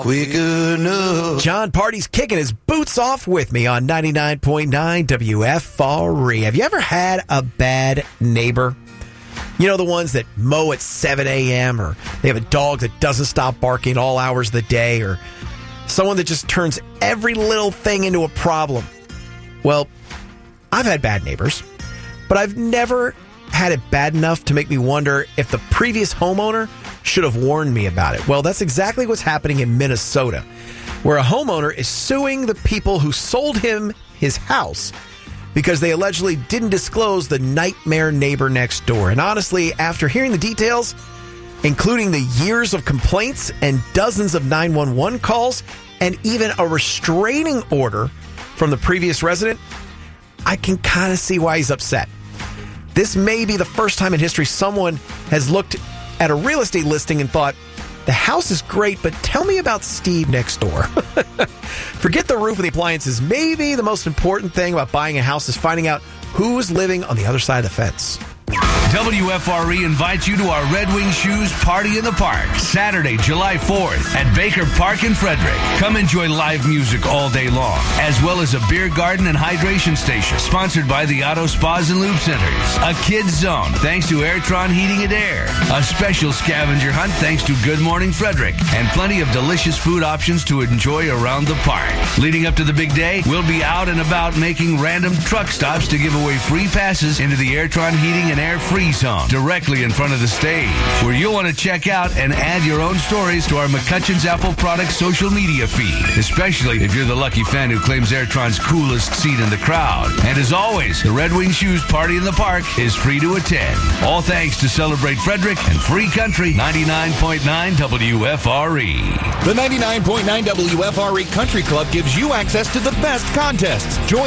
quick enough. John Party's kicking his boots off with me on 99.9 WFRE. Have you ever had a bad neighbor? You know, the ones that mow at 7 a.m. or they have a dog that doesn't stop barking all hours of the day, or someone that just turns every little thing into a problem. Well, I've had bad neighbors, but I've never had it bad enough to make me wonder if the previous homeowner should have warned me about it. Well, that's exactly what's happening in Minnesota, where a homeowner is suing the people who sold him his house because they allegedly didn't disclose the nightmare neighbor next door. And honestly, after hearing the details, including the years of complaints and dozens of 911 calls, and even a restraining order from the previous resident, I can kind of see why he's upset. This may be the first time in history someone has looked at a real estate listing and thought, the house is great, but tell me about Steve next door. Forget the roof and the appliances. Maybe the most important thing about buying a house is finding out who's living on the other side of the fence. WFRE invites you to our Red Wing Shoes Party in the Park, Saturday, July 4th at Baker Park in Frederick. Come enjoy live music all day long, as well as a beer garden and hydration station, sponsored by the Auto Spas and Lube Centers. A kids zone, thanks to Airtron Heating and Air. A special scavenger hunt, thanks to Good Morning Frederick. And plenty of delicious food options to enjoy around the park. Leading up to the big day, we'll be out and about making random truck stops to give away free passes into the Airtron Heating and Air Free Zone, directly in front of the stage, where you'll want to check out and add your own stories to our McCutcheon's Apple Products social media feed, especially if you're the lucky fan who claims Airtron's coolest seat in the crowd. And as always, the Red Wing Shoes Party in the Park is free to attend. All thanks to Celebrate Frederick and Free Country 99.9 WFRE. The 99.9 WFRE Country Club gives you access to the best contests. Join